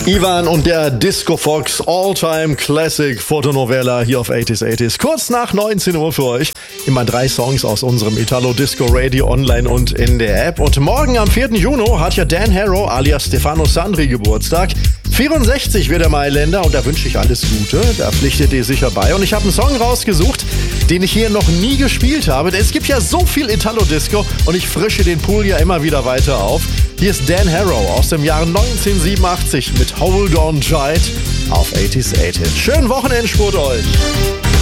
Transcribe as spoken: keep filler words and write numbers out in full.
Ivan und der Disco Fox All-Time Classic Fotonovela hier auf achtziger achtziger. Kurz nach neunzehn Uhr für euch. Immer drei Songs aus unserem Italo Disco Radio online und in der App. Und morgen am vierten Juni hat ja Dan Harrow alias Stefano Sandri Geburtstag. vierundsechzig wird der Mailänder und da wünsche ich alles Gute. Da pflichtet ihr sicher bei. Und ich habe einen Song rausgesucht, den ich hier noch nie gespielt habe. Denn es gibt ja so viel Italo-Disco und ich frische den Pool ja immer wieder weiter auf. Hier ist Dan Harrow aus dem Jahr neunzehnhundertsiebenundachtzig mit Hold On Tight auf achtziger achtziger. Schönen Wochenendspurt euch!